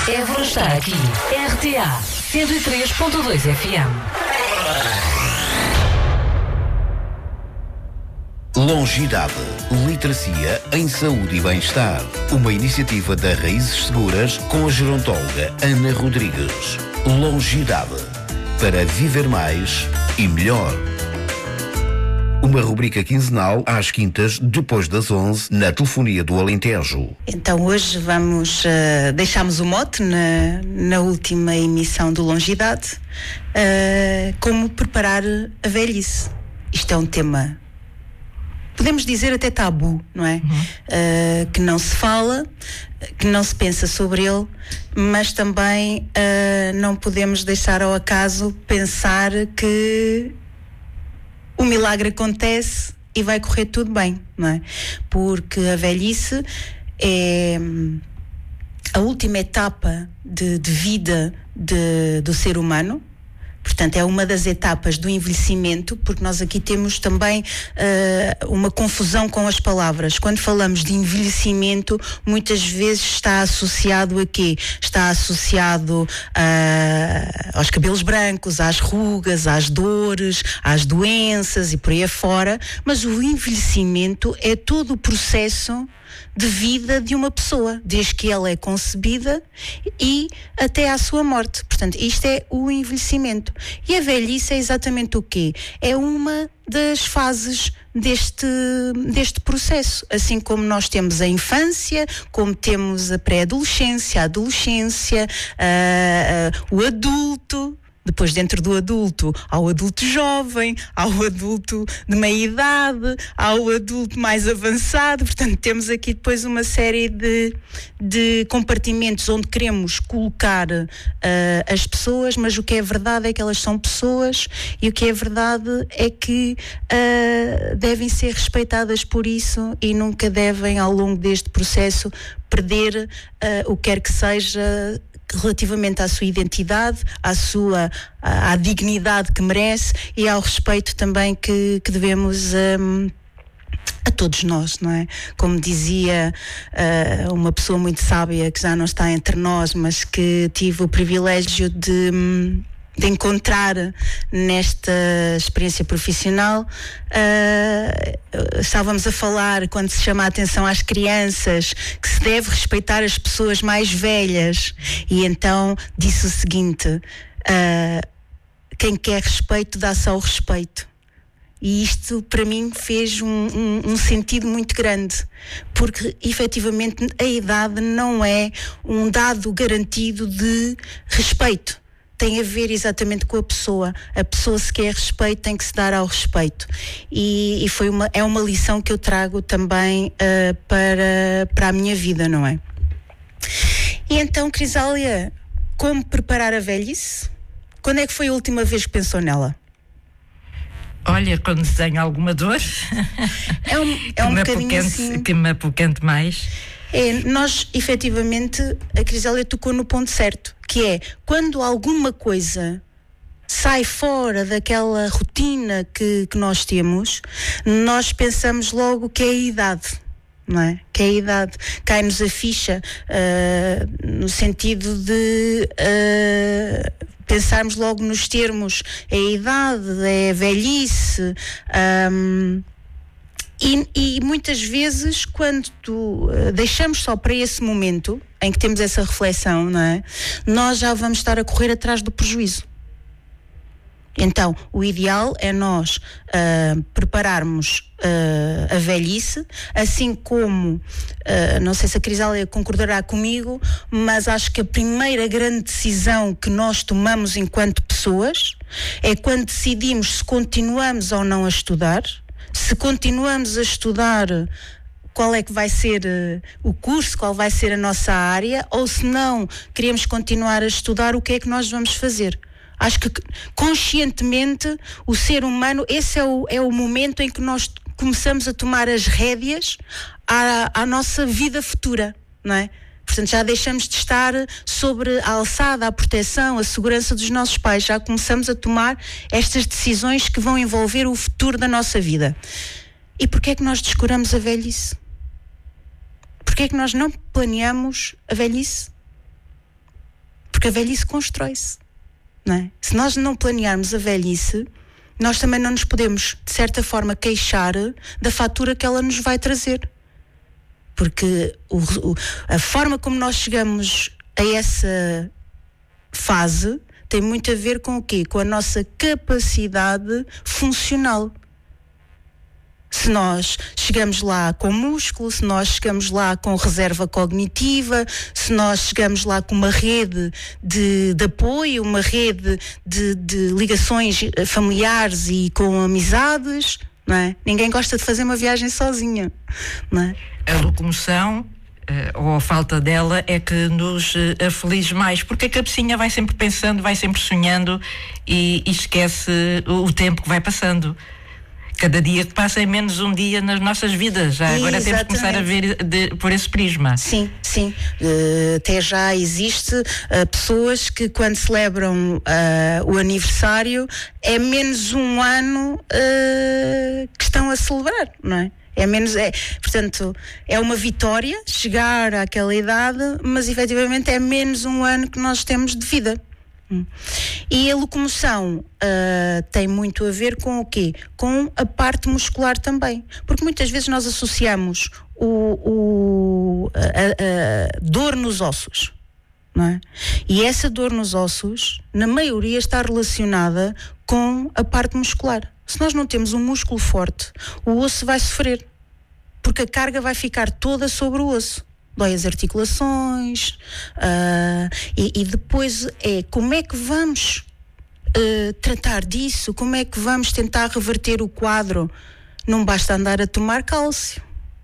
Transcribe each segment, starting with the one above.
Évora está aqui. RTA 103.2 FM. Longidade, literacia em saúde e bem-estar. Uma iniciativa da Raízes Seguras com a gerontóloga Ana Rodrigues. Longidade, para viver mais e melhor. Uma rubrica quinzenal às quintas, depois das 11, na Telefonia do Alentejo. Então hoje deixámos o mote na última emissão do Longidade, como preparar a velhice. Isto é um tema, podemos dizer até tabu, não é? Que não se fala, que não se pensa sobre ele, mas também não podemos deixar ao acaso pensar que o milagre acontece e vai correr tudo bem, não é? Porque a velhice é a última etapa de vida do ser humano. Portanto, é uma das etapas do envelhecimento, porque nós aqui temos também uma confusão com as palavras. Quando falamos de envelhecimento, muitas vezes está associado a quê? Está associado aos cabelos brancos, às rugas, às dores, às doenças e por aí afora. Mas o envelhecimento é todo o processo de vida de uma pessoa, desde que ela é concebida e até à sua morte. Portanto, isto é o envelhecimento. E a velhice é exatamente o quê? É uma das fases deste processo. Assim como nós temos a infância, como temos a pré-adolescência, a adolescência, o adulto. Depois, dentro do adulto, há o adulto jovem, há o adulto de meia idade, há o adulto mais avançado. Portanto, temos aqui depois uma série de compartimentos onde queremos colocar as pessoas, mas o que é verdade é que elas são pessoas e o que é verdade é que devem ser respeitadas por isso e nunca devem, ao longo deste processo, perder o que quer que seja relativamente à sua identidade, à dignidade que merece e ao respeito também que devemos a todos nós, não é? Como dizia uma pessoa muito sábia que já não está entre nós, mas que tive o privilégio de encontrar nesta experiência profissional. Estávamos a falar, quando se chama a atenção às crianças, que se deve respeitar as pessoas mais velhas, e então disse o seguinte: quem quer respeito dá só o respeito. E isto para mim fez um sentido muito grande, porque efetivamente a idade não é um dado garantido de respeito. Tem a ver exatamente com a pessoa. A pessoa, se quer respeito, tem que se dar ao respeito. E é uma lição que eu trago também para a minha vida, não é? E então, Crisália, como preparar a velhice? Quando é que foi a última vez que pensou nela? Olha, quando tenho alguma dor, é um bocadinho assim. Que me apoquente mais. Nós, efetivamente, a Crisália tocou no ponto certo, que é quando alguma coisa sai fora daquela rotina que nós temos, nós pensamos logo que é a idade, não é? Que é a idade. Cai-nos a ficha, no sentido de pensarmos logo nos termos, é a idade, é a velhice. E muitas vezes, quando deixamos só para esse momento em que temos essa reflexão, não é? Nós já vamos estar a correr atrás do prejuízo. Então, o ideal é nós prepararmos a velhice, assim como, não sei se a Crisália concordará comigo, mas acho que a primeira grande decisão que nós tomamos enquanto pessoas é quando decidimos se continuamos ou não a estudar. Se continuamos a estudar, qual é que vai ser o curso, qual vai ser a nossa área, ou se não queremos continuar a estudar, o que é que nós vamos fazer? Acho que conscientemente o ser humano, esse é o momento em que nós começamos a tomar as rédeas à nossa vida futura, não é? Portanto, já deixamos de estar sobre a alçada, a proteção, a segurança dos nossos pais. Já começamos a tomar estas decisões que vão envolver o futuro da nossa vida. E porquê é que nós descuramos a velhice? Porquê é que nós não planeamos a velhice? Porque a velhice constrói-se, não é? Se nós não planearmos a velhice, nós também não nos podemos, de certa forma, queixar da fatura que ela nos vai trazer. Porque a forma como nós chegamos a essa fase tem muito a ver com o quê? Com a nossa capacidade funcional. Se nós chegamos lá com músculo, se nós chegamos lá com reserva cognitiva, se nós chegamos lá com uma rede de apoio, uma rede de ligações familiares e com amizades, não é? Ninguém gosta de fazer uma viagem sozinha, não é? A locomoção, ou a falta dela, é que nos aflige mais, porque a cabecinha vai sempre pensando, vai sempre sonhando e esquece o tempo que vai passando. Cada dia que passa é menos um dia nas nossas vidas. Já agora temos que começar a ver por esse prisma. Sim. Até já existe pessoas que, quando celebram o aniversário, é menos um ano que estão a celebrar, não é? Portanto, é uma vitória chegar àquela idade, mas efetivamente é menos um ano que nós temos de vida. E a locomoção tem muito a ver com o quê? Com a parte muscular também, porque muitas vezes nós associamos a dor nos ossos, não é? E essa dor nos ossos, na maioria, está relacionada com a parte muscular. Se nós não temos um músculo forte, o osso vai sofrer, porque a carga vai ficar toda sobre o osso. Dói as articulações, e depois como é que vamos tratar disso? Como é que vamos tentar reverter o quadro? Não basta andar a tomar cálcio.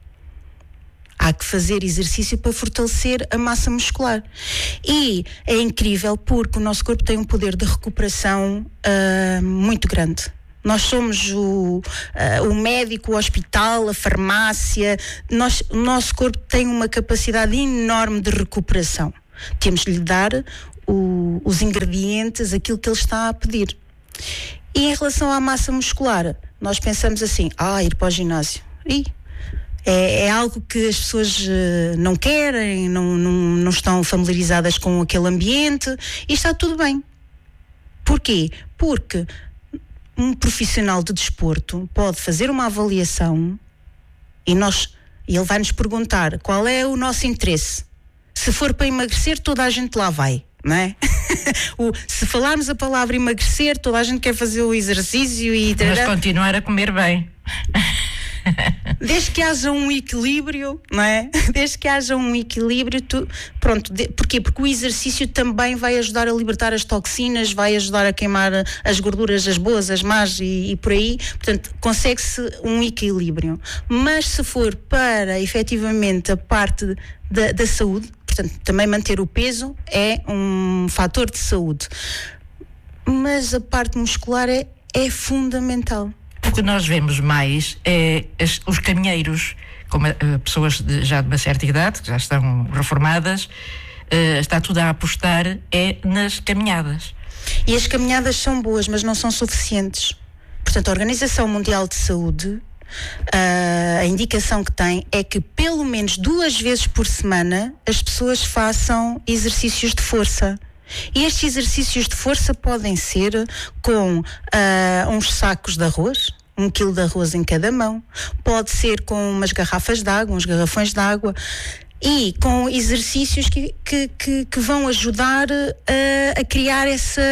Há que fazer exercício para fortalecer a massa muscular. E é incrível porque o nosso corpo tem um poder de recuperação muito grande. Nós somos o médico, o hospital, a farmácia. O nosso corpo tem uma capacidade enorme de recuperação. Temos de lhe dar os ingredientes, aquilo que ele está a pedir. E em relação à massa muscular, nós pensamos assim, ir para o ginásio. É algo que as pessoas não querem, não estão familiarizadas com aquele ambiente, e está tudo bem. Porquê? Porque um profissional de desporto pode fazer uma avaliação e ele vai nos perguntar qual é o nosso interesse. Se for para emagrecer, toda a gente lá vai, não é? Se falarmos a palavra emagrecer, toda a gente quer fazer o exercício e... Mas continuar a comer bem. Desde que haja um equilíbrio, não é? Desde que haja um equilíbrio, porquê? Porque o exercício também vai ajudar a libertar as toxinas, vai ajudar a queimar as gorduras, as boas, as más e por aí. Portanto, consegue-se um equilíbrio. Mas se for para, efetivamente, a parte da saúde, portanto, também manter o peso é um fator de saúde. Mas a parte muscular é fundamental. O que nós vemos mais é os caminheiros, como pessoas já de uma certa idade, que já estão reformadas, está tudo a apostar nas caminhadas. E as caminhadas são boas, mas não são suficientes. Portanto, a Organização Mundial de Saúde, a indicação que tem é que pelo menos 2 vezes por semana as pessoas façam exercícios de força. E estes exercícios de força podem ser com uns sacos de arroz, 1 quilo de arroz em cada mão, pode ser com umas garrafas de água, uns garrafões de água, e com exercícios que vão ajudar a criar essa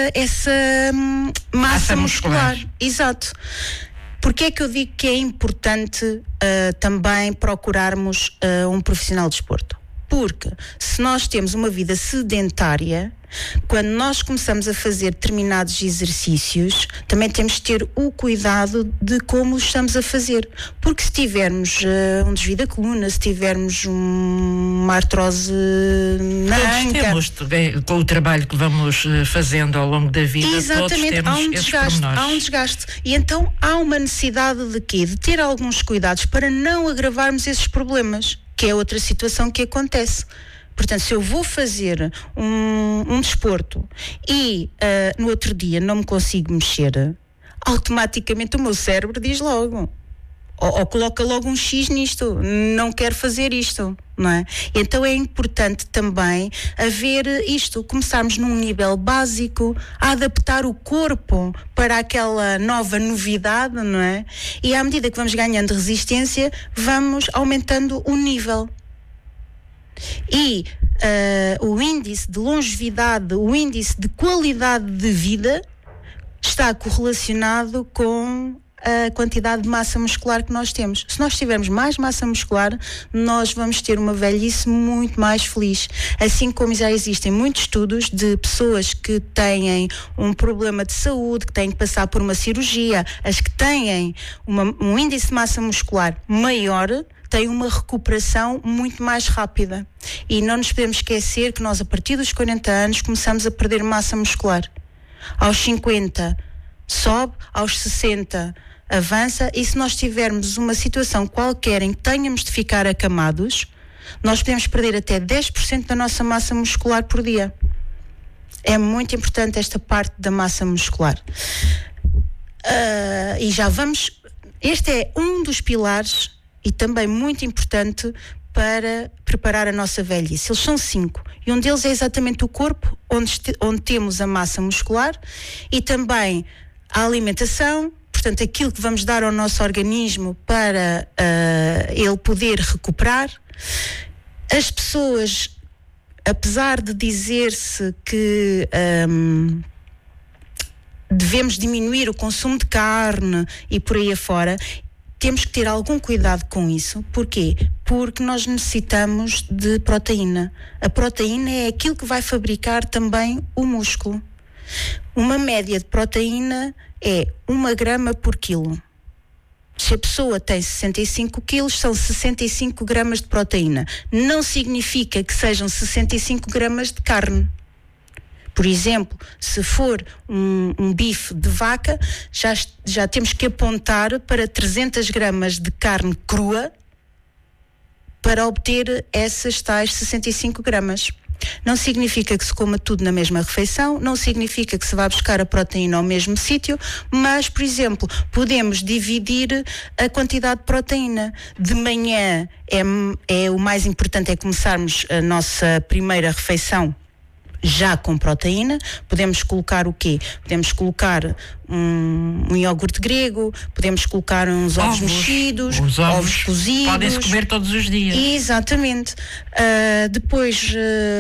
massa muscular. Exato. Porque é que eu digo que é importante também procurarmos um profissional de desporto? Porque se nós temos uma vida sedentária, quando nós começamos a fazer determinados exercícios, também temos de ter o cuidado de como estamos a fazer. Porque se tivermos um desvio da coluna, se tivermos uma artrose na anca... Temos, com o trabalho que vamos fazendo ao longo da vida, exatamente, todos temos há um desgaste. E então há uma necessidade de quê? De ter alguns cuidados para não agravarmos esses problemas, que é outra situação que acontece. Portanto, se eu vou fazer um desporto e no outro dia não me consigo mexer, automaticamente o meu cérebro diz logo, ou coloca logo um X nisto, não quero fazer isto, não é? Então é importante também haver isto, começarmos num nível básico, a adaptar o corpo para aquela nova novidade, não é? E à medida que vamos ganhando resistência, vamos aumentando o nível. E o índice de longevidade, o índice de qualidade de vida está correlacionado com a quantidade de massa muscular que nós temos. Se nós tivermos mais massa muscular, nós vamos ter uma velhice muito mais feliz. Assim como já existem muitos estudos de pessoas que têm um problema de saúde, que têm que passar por uma cirurgia, as que têm um índice de massa muscular maior, têm uma recuperação muito mais rápida. E não nos podemos esquecer que nós, a partir dos 40 anos, começamos a perder massa muscular. Aos 50 sobe, aos 60 avança, e se nós tivermos uma situação qualquer em que tenhamos de ficar acamados, nós podemos perder até 10% da nossa massa muscular por dia. É muito importante esta parte da massa muscular. E já vamos... Este é um dos pilares e também muito importante para preparar a nossa velhice. Eles são 5. E um deles é exatamente o corpo, onde temos a massa muscular, e também a alimentação, portanto, aquilo que vamos dar ao nosso organismo para ele poder recuperar. As pessoas, apesar de dizer-se que devemos diminuir o consumo de carne e por aí afora, temos que ter algum cuidado com isso. Porquê? Porque nós necessitamos de proteína. A proteína é aquilo que vai fabricar também o músculo. Uma média de proteína é 1 grama por quilo. Se a pessoa tem 65 quilos, são 65 gramas de proteína. Não significa que sejam 65 gramas de carne. Por exemplo, se for um bife de vaca, já temos que apontar para 300 gramas de carne crua para obter essas tais 65 gramas. Não significa que se coma tudo na mesma refeição, não significa que se vá buscar a proteína ao mesmo sítio, mas, por exemplo, podemos dividir a quantidade de proteína. De manhã é o mais importante, é começarmos a nossa primeira refeição já com proteína. Podemos colocar o quê? Podemos colocar um iogurte grego, podemos colocar uns ovos mexidos, ovos cozidos. Podem-se comer todos os dias. Exatamente. Depois,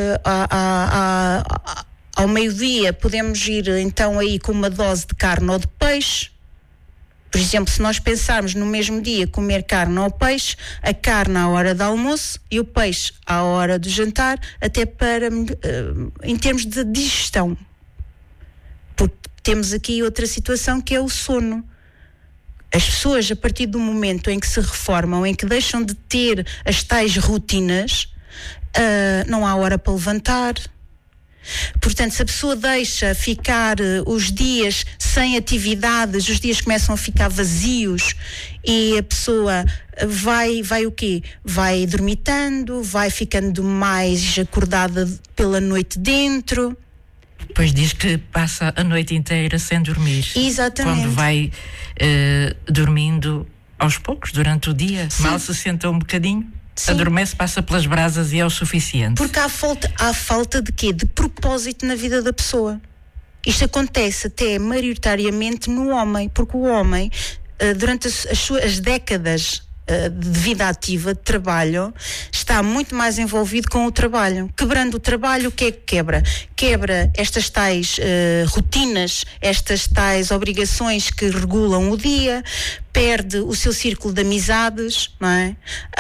ao meio-dia, podemos ir então aí com uma dose de carne ou de peixe. Por exemplo, se nós pensarmos no mesmo dia comer carne ou peixe, a carne à hora do almoço e o peixe à hora do jantar, até para em termos de digestão. Porque temos aqui outra situação, que é o sono. As pessoas, a partir do momento em que se reformam, em que deixam de ter as tais rotinas, não há hora para levantar. Portanto, se a pessoa deixa ficar os dias sem atividades, os dias começam a ficar vazios e a pessoa vai o quê? Vai dormitando, vai ficando mais acordada pela noite dentro. Pois diz que passa a noite inteira sem dormir. Exatamente. Quando vai dormindo aos poucos durante o dia, sim, mal se senta um bocadinho. Sim. Adormece, passa pelas brasas e é o suficiente. Porque há falta de quê? De propósito na vida da pessoa. Isto acontece até maioritariamente no homem, porque o homem, durante as décadas de vida ativa, de trabalho, está muito mais envolvido com o trabalho. Quebrando o trabalho, o que é que quebra? Quebra estas tais rotinas, estas tais obrigações que regulam o dia, perde o seu círculo de amizades, não é?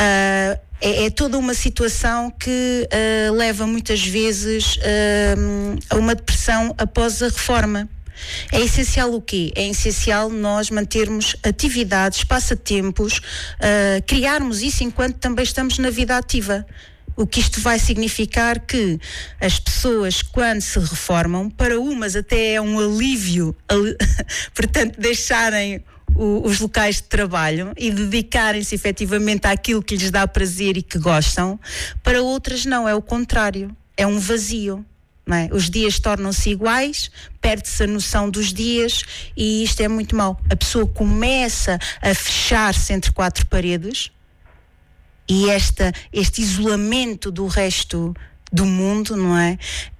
É toda uma situação que leva muitas vezes a uma depressão após a reforma. É essencial o quê? É essencial nós mantermos atividades, passatempos, criarmos isso enquanto também estamos na vida ativa. O que isto vai significar que as pessoas, quando se reformam, para umas até é um alívio, portanto, deixarem os locais de trabalho e dedicarem-se efetivamente àquilo que lhes dá prazer e que gostam. Para outras não, é o contrário, é um vazio. Não é? Os dias tornam-se iguais, perde-se a noção dos dias e isto é muito mau. A pessoa começa a fechar-se entre 4 paredes E este isolamento do resto do mundo, não é?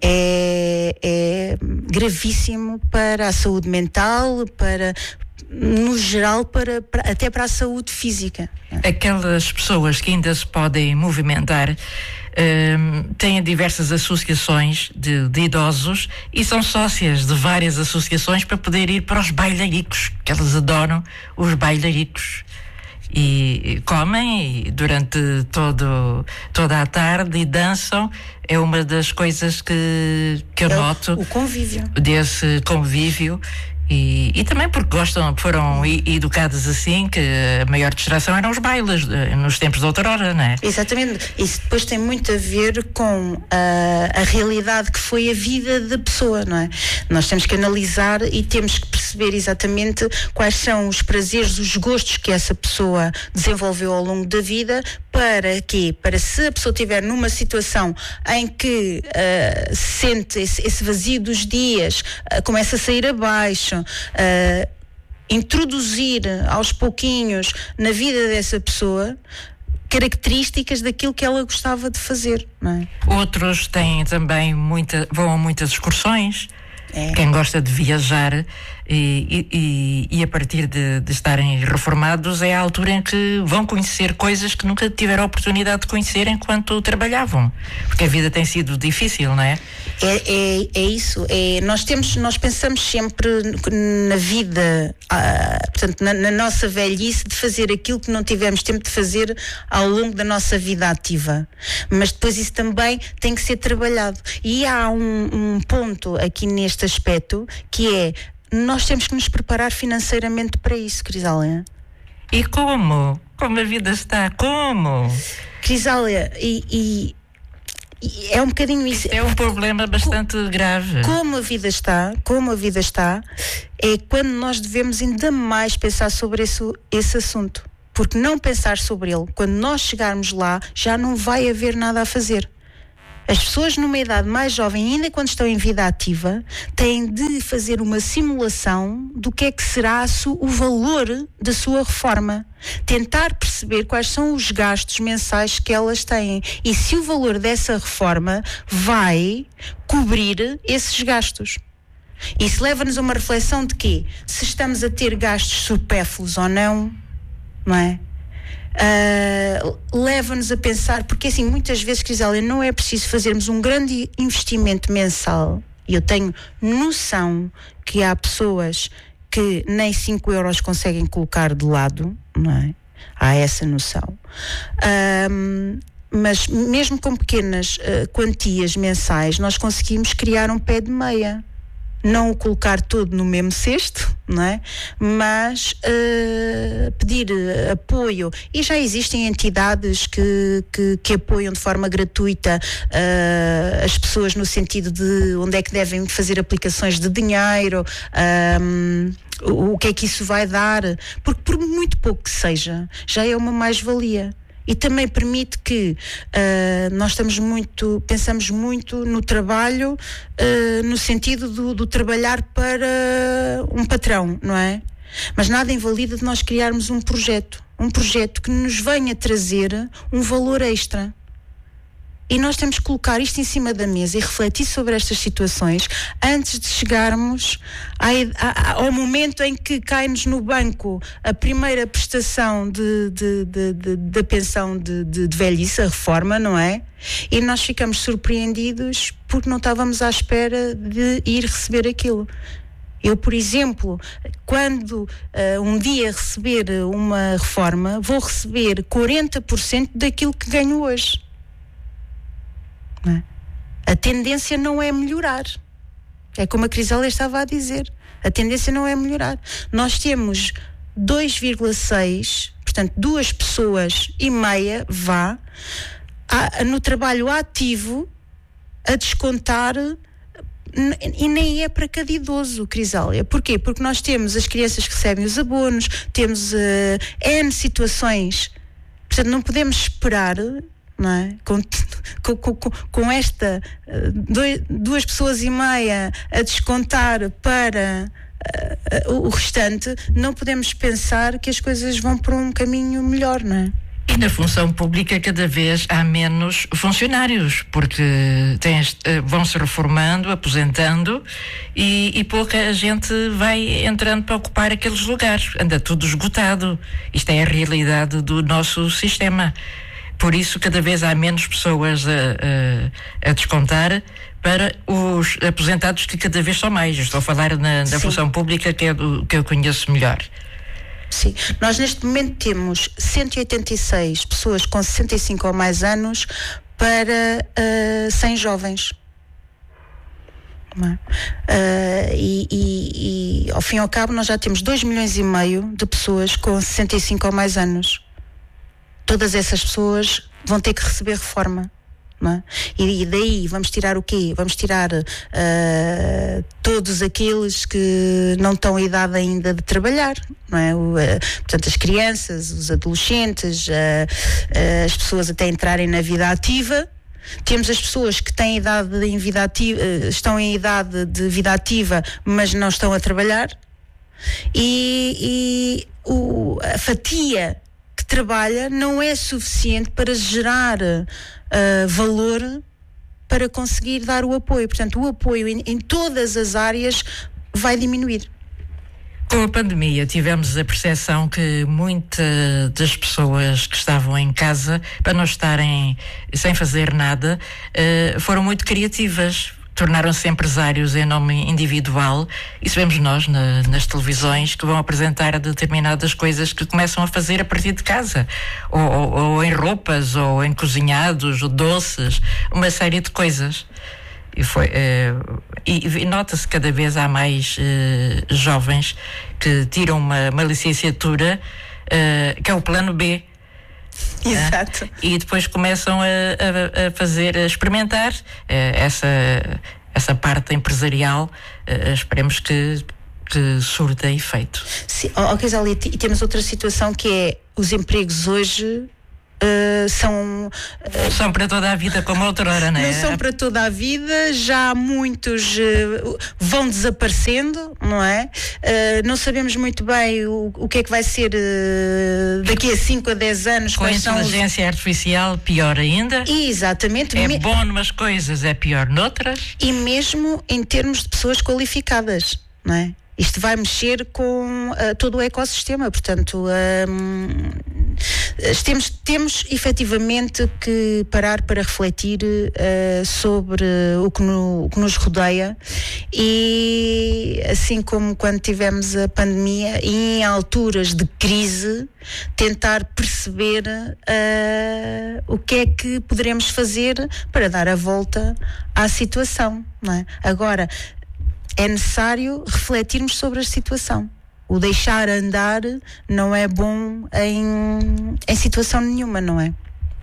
É gravíssimo para a saúde mental, no geral, até para a saúde física. Aquelas pessoas que ainda se podem movimentar têm diversas associações de idosos e são sócias de várias associações para poder ir para os bailaricos, que elas adoram os bailaricos. E comem durante toda a tarde e dançam. É uma das coisas que eu noto. O convívio. Desse convívio. E também porque foram educadas assim, que a maior distração eram os bailes nos tempos de outrora, não é? Exatamente. Isso depois tem muito a ver com a realidade que foi a vida da pessoa, não é? Nós temos que analisar e temos que perceber exatamente quais são os prazeres, os gostos que essa pessoa desenvolveu ao longo da vida. Para quê? Para se a pessoa estiver numa situação em que sente esse vazio dos dias, começa a sair abaixo, introduzir aos pouquinhos na vida dessa pessoa características daquilo que ela gostava de fazer, não é? Outros têm também vão a muitas excursões. Quem gosta de viajar e a partir de estarem reformados é a altura em que vão conhecer coisas que nunca tiveram a oportunidade de conhecer enquanto trabalhavam, porque a vida tem sido difícil, não é? É isso. Nós pensamos sempre na vida, portanto, na nossa velhice, de fazer aquilo que não tivemos tempo de fazer ao longo da nossa vida ativa. Mas depois isso também tem que ser trabalhado. E há um ponto aqui neste aspecto que é: nós temos que nos preparar financeiramente para isso, Crisália. E como? Como a vida está? Como? Crisália, e é um bocadinho isso. É um problema bastante grave. Como a vida está, é quando nós devemos ainda mais pensar sobre esse assunto. Porque não pensar sobre ele, quando nós chegarmos lá, já não vai haver nada a fazer. As pessoas numa idade mais jovem, ainda quando estão em vida ativa, têm de fazer uma simulação do que é que será o valor da sua reforma. Tentar perceber quais são os gastos mensais que elas têm e se o valor dessa reforma vai cobrir esses gastos. Isso leva-nos a uma reflexão de quê? Se estamos a ter gastos supérfluos ou não é? Leva-nos a pensar, porque assim, muitas vezes, Crisália, não é preciso fazermos um grande investimento mensal, e eu tenho noção que há pessoas que nem 5 euros conseguem colocar de lado, não é? Há essa noção. Mas mesmo com pequenas quantias mensais, nós conseguimos criar um pé de meia. Não o colocar todo no mesmo cesto, não é? Mas pedir apoio, e já existem entidades que apoiam de forma gratuita as pessoas no sentido de onde é que devem fazer aplicações de dinheiro, o que é que isso vai dar, porque por muito pouco que seja, já é uma mais-valia. E também permite que nós pensamos muito no trabalho, no sentido do trabalhar para um patrão, não é? Mas nada invalida de nós criarmos um projeto que nos venha trazer um valor extra. E nós temos que colocar isto em cima da mesa e refletir sobre estas situações antes de chegarmos ao momento em que cai-nos no banco a primeira prestação da pensão de velhice, a reforma, não é? E nós ficamos surpreendidos porque não estávamos à espera de ir receber aquilo. Eu, por exemplo, quando um dia receber uma reforma, vou receber 40% daquilo que ganho hoje. Não é? A tendência não é melhorar. É como a Crisália estava a dizer. A tendência não é melhorar. Nós temos 2,6, portanto 2,5 pessoas no trabalho ativo a descontar, e nem é para cada idoso, Crisália. Porquê? Porque nós temos as crianças que recebem os abonos, temos N situações. Portanto, não podemos esperar, não é? Com esta 2,5 pessoas a descontar para o restante, não podemos pensar que as coisas vão para um caminho melhor, não é? E na função pública cada vez há menos funcionários, porque vão-se reformando, aposentando e pouca gente vai entrando para ocupar aqueles lugares. Anda tudo esgotado. Isto é a realidade do nosso sistema. Por isso cada vez há menos pessoas a descontar para os aposentados, que cada vez são mais. Eu estou a falar na função pública, que é do que eu conheço melhor. Sim, nós neste momento temos 186 pessoas com 65 ou mais anos para 100 jovens. E ao fim e ao cabo nós já temos 2,5 milhões de pessoas com 65 ou mais anos. Todas essas pessoas vão ter que receber reforma. Não é? E daí vamos tirar o quê? Vamos tirar todos aqueles que não estão em idade ainda de trabalhar, não é? Portanto, as crianças, os adolescentes, as pessoas até entrarem na vida ativa. Temos as pessoas que têm estão em idade de vida ativa, mas não estão a trabalhar. A fatia que trabalha não é suficiente para gerar valor para conseguir dar o apoio. Portanto, o apoio em todas as áreas vai diminuir. Com a pandemia tivemos a percepção que muitas das pessoas que estavam em casa, para não estarem sem fazer nada, foram muito criativas. Tornaram-se empresários em nome individual. Isso vemos nós nas televisões, que vão apresentar determinadas coisas que começam a fazer a partir de casa, ou em roupas, ou em cozinhados, ou doces, uma série de coisas. E nota-se que cada vez há mais jovens que tiram uma licenciatura, que é o plano B. Exato. E depois começam a experimentar essa parte empresarial. Esperemos que surta efeito. Sim, Crisália, e temos outra situação, que é os empregos hoje são para toda a vida, como outrora, não é? Não são para toda a vida, já muitos vão desaparecendo, não é? Não sabemos muito bem o que é que vai ser daqui a 5 a 10 anos. Com a inteligência artificial, pior ainda. Exatamente. É bom numas coisas, é pior noutras. E mesmo em termos de pessoas qualificadas, não é? Isto vai mexer com todo o ecossistema, portanto temos efetivamente que parar para refletir sobre o que nos rodeia, e assim como quando tivemos a pandemia e em alturas de crise, tentar perceber o que é que poderemos fazer para dar a volta à situação, não é? Agora, é necessário refletirmos sobre a situação. O deixar andar não é bom em situação nenhuma, não é?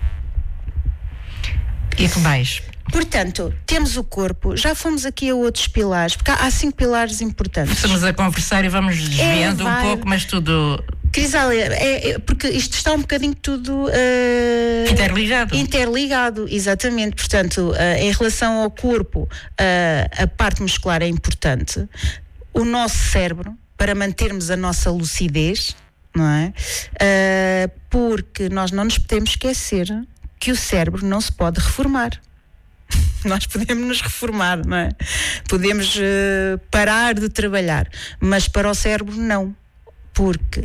E que mais? Portanto, temos o corpo, já fomos aqui a outros pilares, porque há 5 pilares importantes. Estamos a conversar e vamos desviando um pouco, mas tudo... Crisália, porque isto está um bocadinho tudo interligado, exatamente. Portanto, em relação ao corpo, a parte muscular é importante. O nosso cérebro, para mantermos a nossa lucidez, não é? Porque nós não nos podemos esquecer que o cérebro não se pode reformar. Nós podemos nos reformar, não é? Podemos parar de trabalhar, mas para o cérebro não. Porque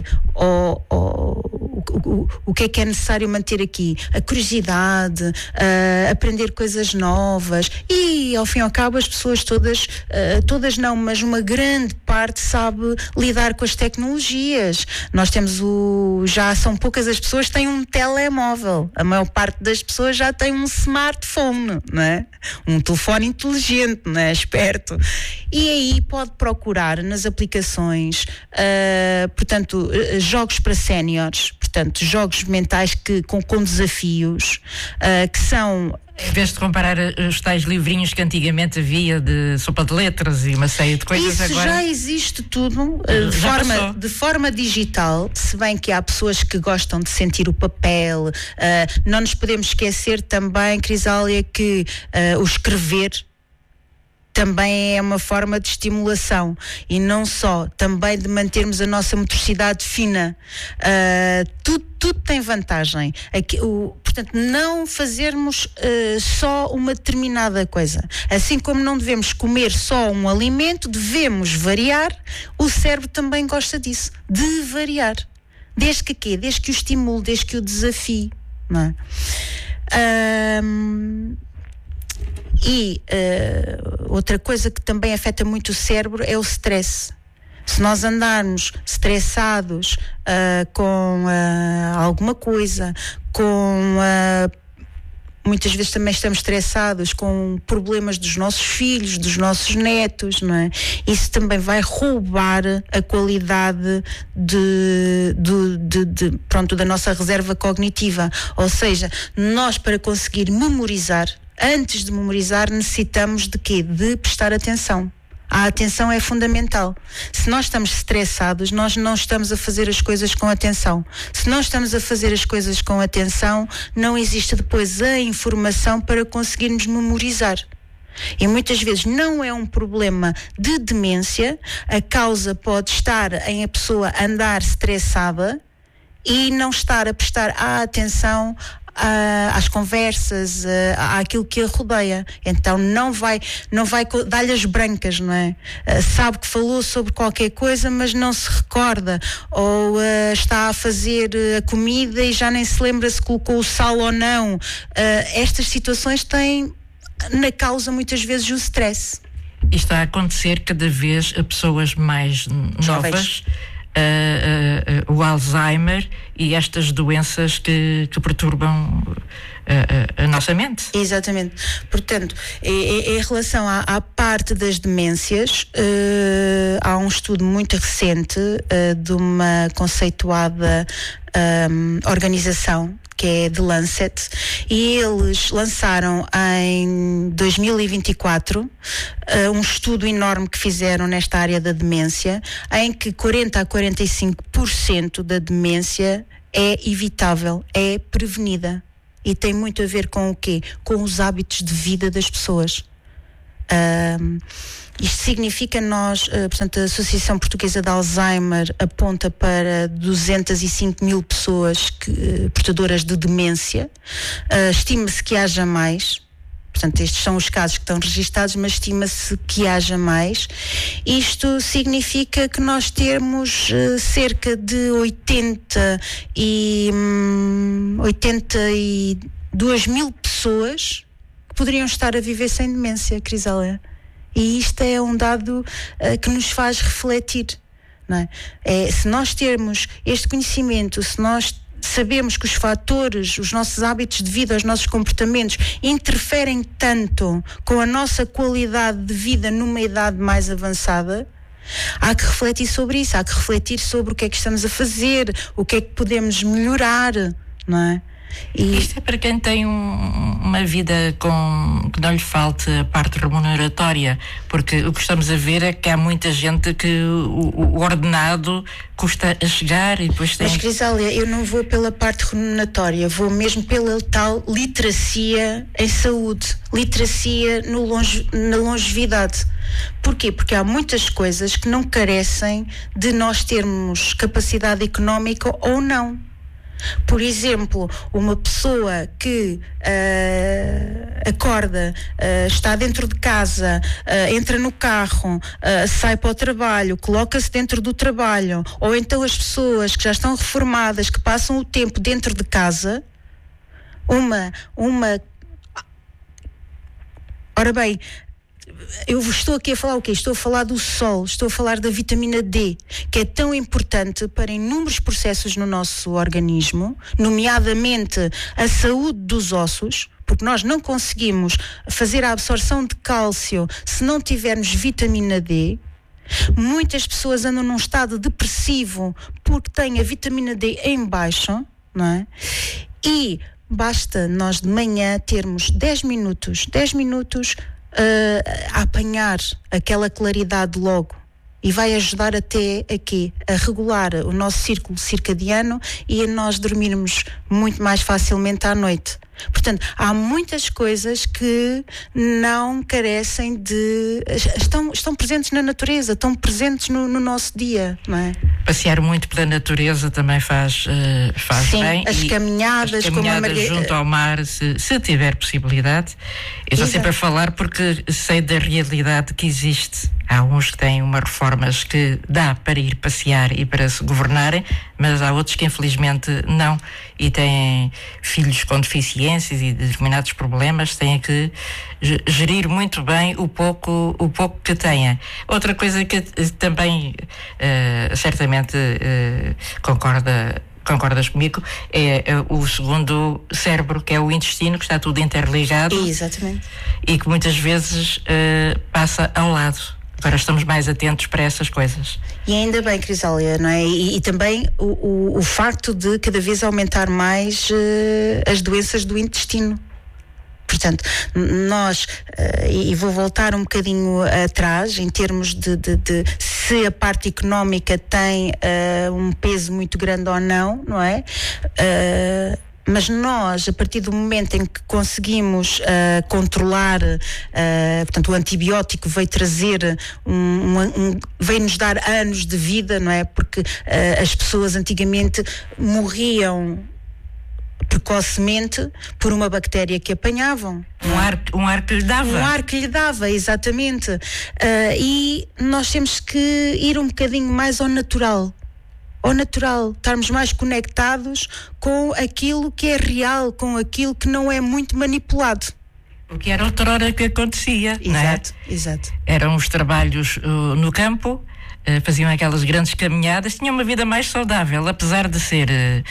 o que é necessário manter aqui? A curiosidade, aprender coisas novas, e ao fim e ao cabo as pessoas todas não, mas uma grande parte sabe lidar com as tecnologias. Nós temos já são poucas as pessoas que têm um telemóvel, a maior parte das pessoas já tem um smartphone, não é? Um telefone inteligente, não é? Esperto. E aí pode procurar nas aplicações, portanto, jogos para séniores, portanto, jogos mentais com desafios, que são... Em vez de comparar os tais livrinhos que antigamente havia de sopa de letras e uma série de coisas, isso agora... já existe tudo de forma digital, se bem que há pessoas que gostam de sentir o papel. Não nos podemos esquecer também, Crisália, que o escrever também é uma forma de estimulação, e não só, também de mantermos a nossa motricidade fina. Tudo tem vantagem. Portanto, não fazermos só uma determinada coisa. Assim como não devemos comer só um alimento, devemos variar. O cérebro também gosta disso, de variar. Desde que o estimule, desde que o desafie, não é? Outra coisa que também afeta muito o cérebro é o stress. Se nós andarmos estressados com alguma coisa, muitas vezes também estamos estressados com problemas dos nossos filhos, dos nossos netos, não é? Isso também vai roubar a qualidade da nossa reserva cognitiva. Ou seja, nós, para conseguir memorizar, antes de memorizar, necessitamos de quê? De prestar atenção. A atenção é fundamental. Se nós estamos estressados, nós não estamos a fazer as coisas com atenção. Se não estamos a fazer as coisas com atenção, não existe depois a informação para conseguirmos memorizar. E muitas vezes não é um problema de demência, a causa pode estar em a pessoa andar estressada e não estar a prestar a atenção às conversas, àquilo que a rodeia. Então não vai dar-lhe as brancas, não é? Sabe que falou sobre qualquer coisa, mas não se recorda, ou está a fazer a comida e já nem se lembra se colocou o sal ou não. Estas situações têm na causa muitas vezes o stress. E está a acontecer cada vez a pessoas mais novas. O Alzheimer e estas doenças que perturbam a nossa mente. Exatamente. Portanto, em relação à parte das demências, há um estudo muito recente de uma conceituada organização, que é The Lancet, e eles lançaram em 2024 um estudo enorme que fizeram nesta área da demência, em que 40 a 45% da demência é evitável, é prevenida. E tem muito a ver com o quê? Com os hábitos de vida das pessoas. Isto significa portanto, a Associação Portuguesa de Alzheimer aponta para 205 mil pessoas portadoras de demência. Estima-se que haja mais. Portanto, estes são os casos que estão registados, mas estima-se que haja mais. Isto significa que nós temos cerca de 82 mil pessoas que poderiam estar a viver sem demência, Crisália. E isto é um dado que nos faz refletir, não é? Se nós termos este conhecimento, se nós sabemos que os fatores, os nossos hábitos de vida, os nossos comportamentos interferem tanto com a nossa qualidade de vida numa idade mais avançada, há que refletir sobre isso, há que refletir sobre o que é que estamos a fazer, o que é que podemos melhorar, não é? Isto é para quem tem uma vida que não lhe falte a parte remuneratória, porque o que estamos a ver é que há muita gente que o ordenado custa a chegar e depois tem... Mas, Crisália, eu não vou pela parte remuneratória, vou mesmo pela tal literacia em saúde, literacia na longevidade. Porquê? Porque há muitas coisas que não carecem de nós termos capacidade económica ou não. Por exemplo, uma pessoa que acorda, está dentro de casa, entra no carro, sai para o trabalho, coloca-se dentro do trabalho, ou então as pessoas que já estão reformadas, que passam o tempo dentro de casa, ora bem, eu estou aqui a falar o quê? Estou a falar do sol, estou a falar da vitamina D, que é tão importante para inúmeros processos no nosso organismo, nomeadamente a saúde dos ossos, porque nós não conseguimos fazer a absorção de cálcio se não tivermos vitamina D. Muitas pessoas andam num estado depressivo porque têm a vitamina D em baixo, não é? E basta nós de manhã termos 10 minutos a apanhar aquela claridade logo, e vai ajudar até a regular o nosso círculo circadiano e a nós dormirmos muito mais facilmente à noite. Portanto, há muitas coisas que não carecem de... Estão presentes na natureza, estão presentes no nosso dia, não é? Passear muito pela natureza também faz Sim, bem. As caminhadas como junto ao mar, se tiver possibilidade. Eu estou sempre a falar porque sei da realidade que existe. Há uns que têm umas reformas que dá para ir passear e para se governarem, mas há outros que infelizmente não, e têm filhos com deficiências e determinados problemas, têm que gerir muito bem o pouco que têm. Outra coisa que também certamente concordas comigo, é o segundo cérebro, que é o intestino, que está tudo interligado. Exatamente. E que muitas vezes passa ao lado. Agora estamos mais atentos para essas coisas. E ainda bem, Crisália, não é? E também o facto de cada vez aumentar mais as doenças do intestino. Portanto, nós, e vou voltar um bocadinho atrás, em termos de se a parte económica tem um peso muito grande ou não, não é? Mas nós, a partir do momento em que conseguimos controlar, portanto, o antibiótico veio trazer veio-nos dar anos de vida, não é? Porque as pessoas antigamente morriam precocemente por uma bactéria que apanhavam. Um ar que lhe dava. Um ar que lhe dava, exatamente. E nós temos que ir um bocadinho mais ao natural, estarmos mais conectados com aquilo que é real, com aquilo que não é muito manipulado. Porque era outrora que acontecia. Exato, não é? Exato. Eram os trabalhos no campo, faziam aquelas grandes caminhadas, tinham uma vida mais saudável, apesar de ser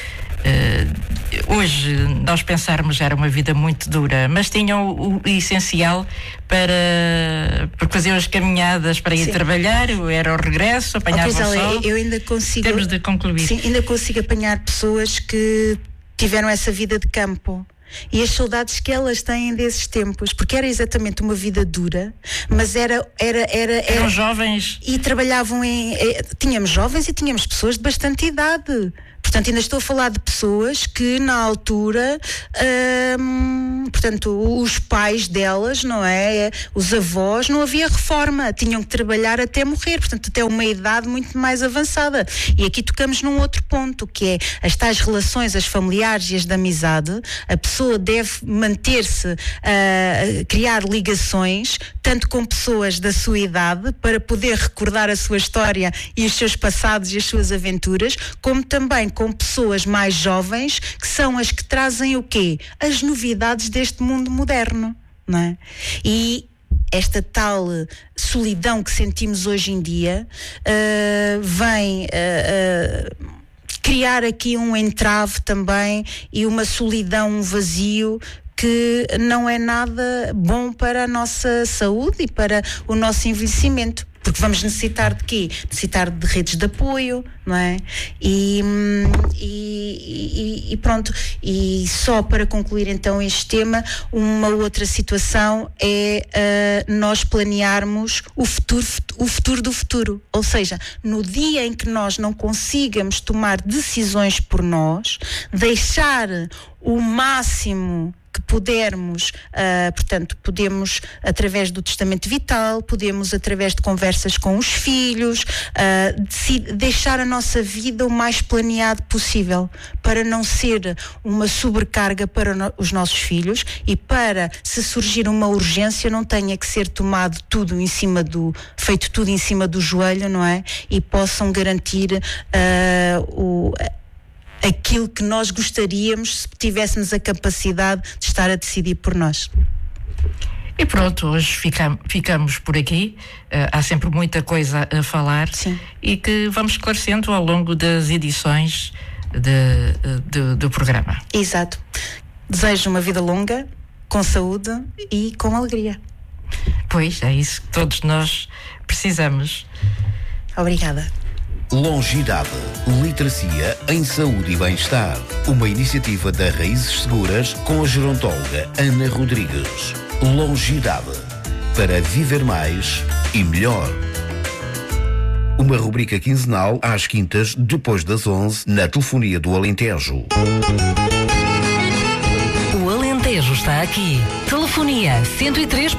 hoje nós pensarmos era uma vida muito dura, mas tinham o essencial para fazer as caminhadas para ir Sim. trabalhar, era o regresso, apanhava o sol. Eu ainda consigo, temos de concluir. Sim, ainda consigo apanhar pessoas que tiveram essa vida de campo e as saudades que elas têm desses tempos, porque era exatamente uma vida dura, mas eram jovens e trabalhavam tínhamos jovens e tínhamos pessoas de bastante idade. Portanto, ainda estou a falar de pessoas que na altura, portanto, os pais delas, não é? Os avós, não havia reforma, tinham que trabalhar até morrer, portanto, até uma idade muito mais avançada. E aqui tocamos num outro ponto, que é as tais relações, as familiares e as de amizade. A pessoa deve manter-se, criar ligações, tanto com pessoas da sua idade, para poder recordar a sua história e os seus passados e as suas aventuras, como também com pessoas mais jovens, que são as que trazem o quê? As novidades deste mundo moderno, não é? E esta tal solidão que sentimos hoje em dia vem criar aqui um entrave também e uma solidão, um vazio que não é nada bom para a nossa saúde e para o nosso envelhecimento. Porque vamos necessitar de quê? Necessitar de redes de apoio, não é? E pronto. E só para concluir então este tema, uma outra situação é nós planearmos o futuro do futuro. Ou seja, no dia em que nós não consigamos tomar decisões por nós, deixar o máximo que pudermos, portanto, podemos através do testamento vital, podemos através de conversas com os filhos, deixar a nossa vida o mais planeado possível, para não ser uma sobrecarga para os nossos filhos e para, se surgir uma urgência, não tenha que ser tomado feito tudo em cima do joelho, não é? E possam garantir aquilo que nós gostaríamos se tivéssemos a capacidade de estar a decidir por nós. E pronto, hoje ficamos por aqui. Há sempre muita coisa a falar. Sim. E que vamos esclarecendo ao longo das edições do programa. Exato. Desejo uma vida longa, com saúde e com alegria. Pois, é isso que todos nós precisamos. Obrigada. Longidade, literacia em saúde e bem-estar. Uma iniciativa da Raízes Seguras com a gerontóloga Ana Rodrigues. Longidade, para viver mais e melhor. Uma rubrica quinzenal às quintas, depois das 11, na Telefonia do Alentejo. O Alentejo Tejo está aqui. Telefonia 103.